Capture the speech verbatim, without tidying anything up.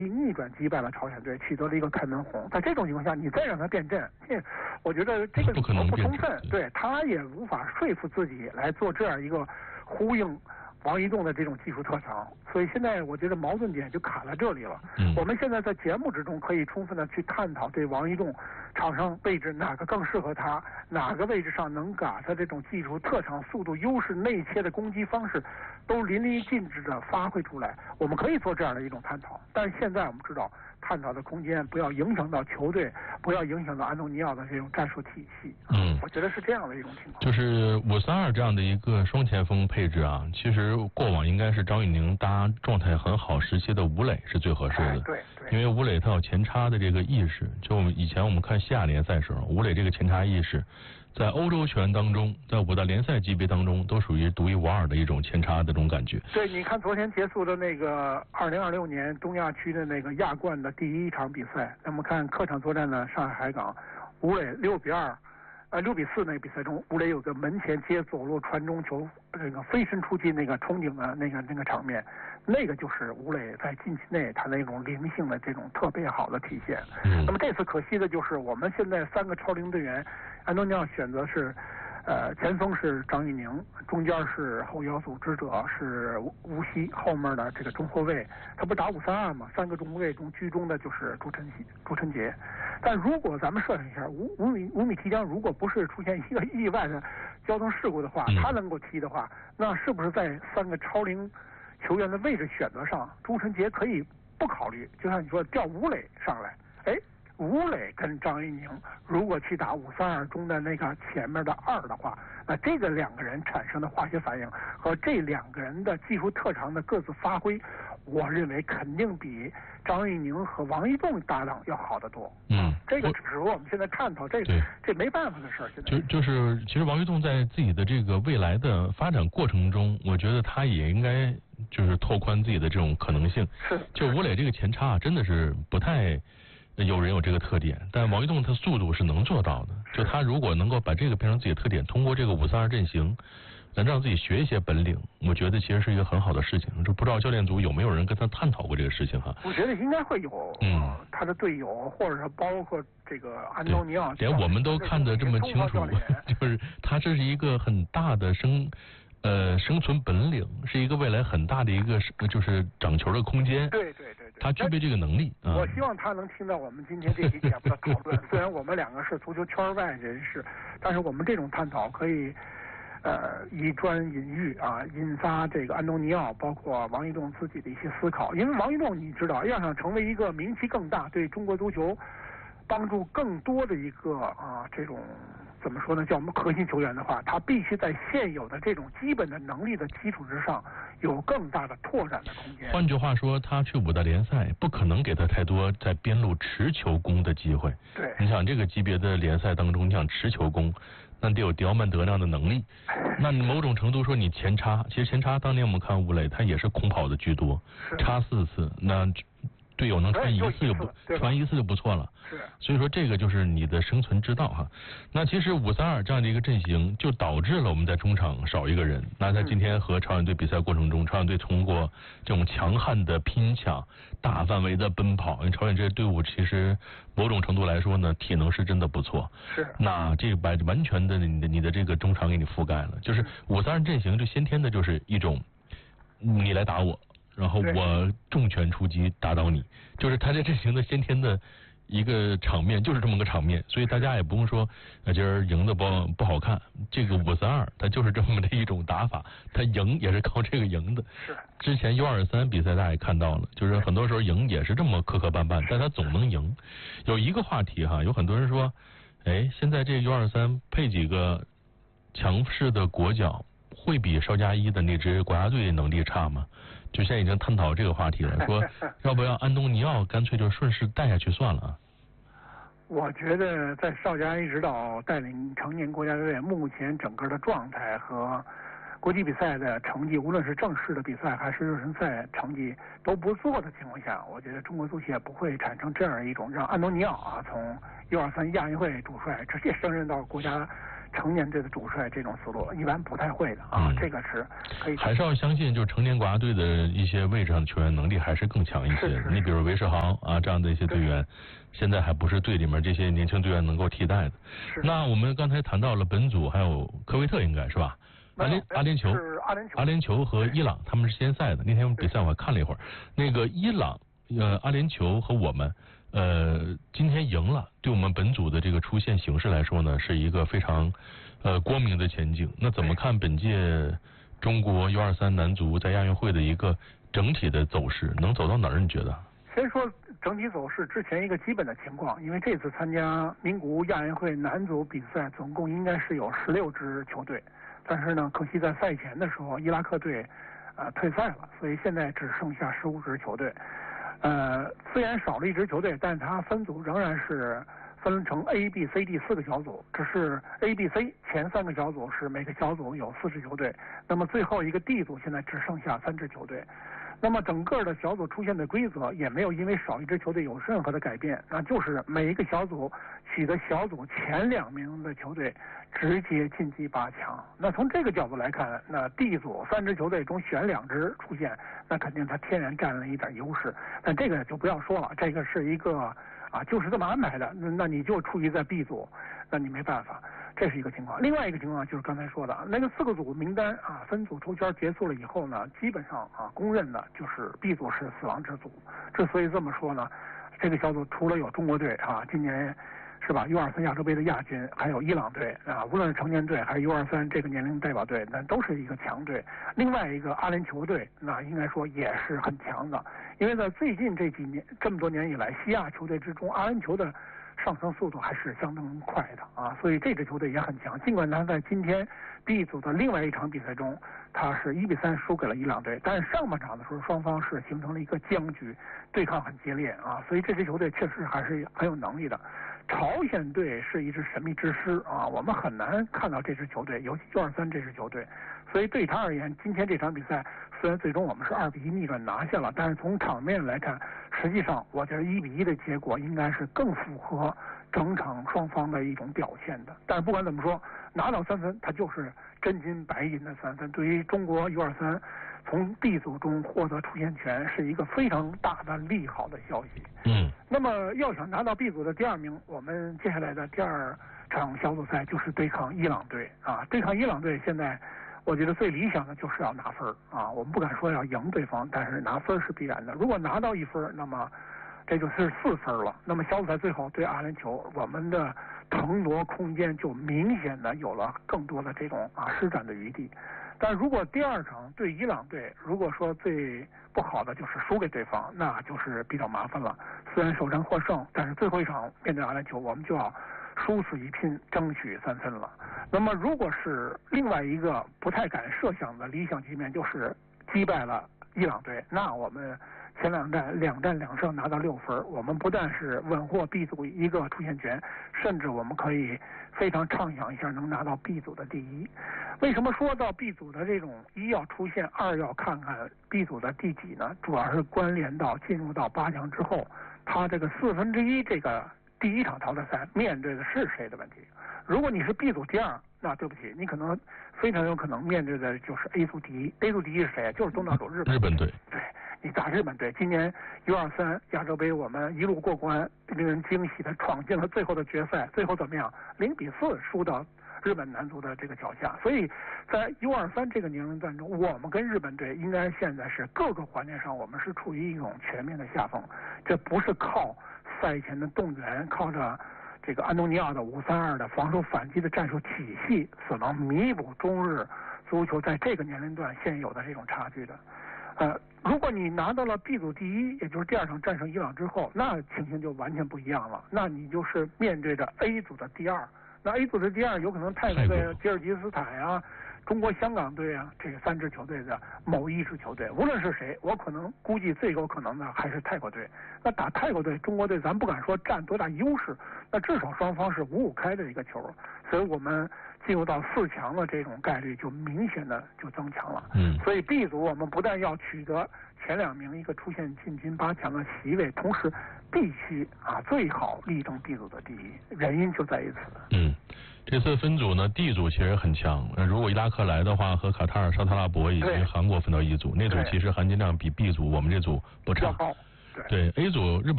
逆转击败了朝鲜队，取得了一个开门红。在这种情况下，你再让他变阵，我觉得这个理由不充分，对他也无法说服自己来做这样一个呼应王一洞的这种技术特长。所以现在我觉得矛盾点就卡在这里了。 嗯、 我们现在在节目之中可以充分的去探讨对王一洞场上位置哪个更适合他，哪个位置上能把他这种技术特长、速度优势、内切的攻击方式都淋漓尽致的发挥出来。我们可以做这样的一种探讨，但是现在我们知道探讨的空间不要影响到球队，不要影响到安东尼奥的这种战术体系。 嗯， 我觉得是这样的一种情况。 就是五三二这样的一个双前锋配置啊，其实过往应该是张玉宁搭状态很好时期的吴磊是最合适的。 哎、对对。 因为吴磊他有前插的这个意识，就我们以前我们看西亚联赛时候，吴磊这个前插意识，在欧洲球员当中，在五大联赛级别当中，都属于独一无二的一种前插的这种感觉。 对，你看昨天结束的那个二零二六年东亚区的那个亚冠的第一场比赛，那么看客场作战的上海海港，吴磊六比二。呃，六比四那个比赛中，吴磊有个门前接左路传中球，那个飞身出击那个憧憬的那个那个场面，那个就是吴磊在禁区内他那种灵性的这种特别好的体现。 嗯、 那么这次可惜的就是我们现在三个超龄队员，安东尼奥选择是，呃，前锋是张玉宁，中间是后腰组织者是吴曦，后面的这个中后卫，他不打五三二嘛，三个中后卫中居中的就是朱晨曦、朱晨杰。但如果咱们设想一下，五五米五米提江如果不是出现一个意外的交通事故的话，他能够踢的话，那是不是在三个超龄球员的位置选择上，朱晨杰可以不考虑？就像你说调吴磊上来，哎，吴磊跟张玉宁如果去打五三二中的那个前面的二的话，那这个两个人产生的化学反应和这两个人的技术特长的各自发挥，我认为肯定比张玉宁和王一洞搭档要好得多。 嗯， 这个只是我们现在探讨，这个这没办法的事儿。现在就就是其实王一洞在自己的这个未来的发展过程中，我觉得他也应该就是拓宽自己的这种可能性。 是， 就吴磊这个前插真的是不太有人有这个特点，但王一洞他速度是能做到的。就他如果能够把这个变成自己的特点，通过这个五三二阵型能让自己学一些本领，我觉得其实是一个很好的事情。就不知道教练组有没有人跟他探讨过这个事情哈？ 我觉得应该会有， 嗯， 他的队友或者是包括这个安东尼奥， 连我们都看得这么清楚，就是他这是一个很大的生呃生存本领，是一个未来很大的一个就是长球的空间。 对对对对， 他具备这个能力。 嗯、我希望他能听到我们今天这期节目的讨论。虽然我们两个是足球圈外人士，但是我们这种探讨可以。呃，以专引喻啊，引发这个安东尼奥，包括王一洞自己的一些思考。因为王一洞，你知道，要想成为一个名气更大、对中国足球帮助更多的一个啊这种怎么说呢，叫我们核心球员的话，他必须在现有的这种基本的能力的基础之上，有更大的拓展的空间。 换句话说，他去五大联赛，不可能给他太多在边路持球攻的机会。 对， 你想这个级别的联赛当中，你想持球攻。那得有迪奥曼德那样的能力，那某种程度说你前插，其实前插当年我们看吴磊他也是空跑的居多，插四次，那队友能传一次就不传一次就不错了。 是， 所以说这个就是你的生存之道哈。那其实五三二这样的一个阵型，就导致了我们在中场少一个人。那在今天和朝鲜队比赛过程中，朝鲜队通过这种强悍的拼抢、大范围的奔跑，因为朝鲜这个队伍其实某种程度来说呢，体能是真的不错。 是。 那这把完全的你的你的这个中场给你覆盖了，就是五三二阵型就先天的就是一种你来打我。然后我重拳出击打倒你，就是他这阵型的先天的一个场面，就是这么个场面，所以大家也不用说呃今儿赢的不不好看，这个五三二它就是这么的一种打法，他赢也是靠这个赢的。 是。 之前 U 二三比赛大家也看到了，就是很多时候赢也是这么磕磕绊绊，但他总能赢。有一个话题哈，有很多人说，哎，现在这 U 二三配几个强势的国脚，会比邵佳一的那支国家队能力差吗？就现在已经探讨这个话题了，说要不要安东尼奥干脆就顺势带下去算了啊？ 我觉得在邵佳一指导带领成年国家队目前整个的状态和国际比赛的成绩，无论是正式的比赛还是热身赛成绩都不错的情况下，我觉得中国足协不会产生这样一种让安东尼奥啊从 U 二三亚运会主帅直接升任到国家成年队的主帅这种思路，一般不太会的啊。嗯、这个是可以。 还是要相信，就是成年国家队的一些位置上的球员能力还是更强一些。 是是是你比如韦世航啊这样的一些队员，现在还不是队里面这些年轻队员能够替代的。 是。 那我们刚才谈到了本组还有科威特，应该是吧？阿联阿联酋是阿联酋， 阿联酋和伊朗他们是先赛的。那天比赛我还看了一会儿，那个伊朗、呃阿联酋和我们。呃，今天赢了，对我们本组的这个出线形势来说呢，是一个非常呃光明的前景。那怎么看本届中国 U 二三男足在亚运会的一个整体的走势，能走到哪儿？你觉得？ 先说整体走势之前一个基本的情况，因为这次参加名古屋亚运会男足比赛，总共应该是有十六支球队，但是呢，可惜在赛前的时候，伊拉克队呃退赛了，所以现在只剩下十五支球队。呃，虽然少了一支球队，但它分组仍然是分成 A、B、C、D 四个小组，只是 A、B、C 前三个小组是每个小组有四支球队，那么最后一个 D 组现在只剩下三支球队。那么整个的小组出现的规则也没有因为少一支球队有任何的改变，那就是每一个小组取得小组前两名的球队直接晋级八强。那从这个角度来看，那 D 组三支球队中选两支出现，那肯定它天然占了一点优势。但这个就不要说了，这个是一个啊，就是这么安排的。那那你就处于在 B 组，那你没办法。这是一个情况，另外一个情况就是刚才说的那个四个组名单啊，分组抽签结束了以后呢，基本上啊公认的就是 B 组是死亡之组。之所以这么说呢，这个小组除了有中国队啊，今年是吧 U 二三亚洲杯的亚军，还有伊朗队啊，无论是成年队还是 U 二三这个年龄代表队，那都是一个强队。另外一个阿联酋队，那应该说也是很强的，因为在最近这几年这么多年以来，西亚球队之中，阿联酋的上升速度还是相当快的啊，所以这支球队也很强。尽管他在今天 B 组的另外一场比赛中，他是一比三输给了伊朗队，但是上半场的时候双方是形成了一个僵局，对抗很激烈啊，所以这支球队确实还是很有能力的。朝鲜队是一支神秘之师啊，我们很难看到这支球队，尤其 U 二三这支球队，所以对他而言，今天这场比赛虽然最终我们是二比一逆转拿下了，但是从场面来看，实际上我觉得一比一的结果应该是更符合整场双方的一种表现的。但是不管怎么说，拿到三分，它就是真金白银的三分。对于中国 U 二三从 B 组中获得出线权，是一个非常大的利好的消息。 嗯。 那么要想拿到 B 组的第二名，我们接下来的第二场小组赛就是对抗伊朗队啊。对抗伊朗队，现在我觉得最理想的就是要拿分啊。我们不敢说要赢对方，但是拿分是必然的。如果拿到一分，那么这就是四分了。那么小组赛最后对阿联酋，我们的腾挪空间就明显的有了更多的这种啊施展的余地。但如果第二场对伊朗队，如果说最不好的就是输给对方，那就是比较麻烦了。虽然首战获胜，但是最后一场面对阿联酋，我们就要殊死一拼，争取三分了。那么如果是另外一个不太敢设想的理想局面，就是击败了伊朗队，那我们前两战两战两胜拿到六分，我们不但是稳获 B 组一个出线权，甚至我们可以非常畅想一下能拿到 B 组的第一。为什么说到 B 组的这种一要出线，二要看看 B 组的第几呢？主要是关联到进入到八强之后，他这个四分之一这个第一场淘汰赛面对的是谁的问题。如果你是 B 组第二，那对不起，你可能非常有可能面对的就是 A 组第一。A 组第一是谁？就是东道主日本。 日本队。 对，你打日本队，今年 U 二三亚洲杯我们一路过关，令人惊喜的闯进了最后的决赛，最后怎么样？零比四输到日本男足的这个脚下。所以在 U 二三这个年龄段中，我们跟日本队应该现在是各个环节上我们是处于一种全面的下风，这不是靠赛前的动员，靠着这个安东尼奥的五三二的防守反击的战术体系所能弥补中日足球在这个年龄段现有的这种差距的。呃，如果你拿到了 B 组第一，也就是第二场战胜伊朗之后，那情形就完全不一样了。那你就是面对着 A 组的第二，那 A 组的第二有可能泰国队、吉尔吉斯坦啊、中国香港队啊，这三支球队的某一支球队，无论是谁，我可能估计最有可能的还是泰国队。那打泰国队，中国队咱不敢说占多大优势，那至少双方是五五开的一个球，所以我们进入到四强的这种概率就明显的就增强了。 嗯， 所以 B 组我们不但要取得前两名一个出现进军八强的席位，同时必须啊最好力争 B 组的第一，原因就在于此。 嗯， 这次分组呢 ，D 组其实很强。如果伊拉克来的话，和卡塔尔、沙特阿拉伯以及韩国分到一组，那组其实含金量比 B 组我们这组不差。 高。 对 A 组日本。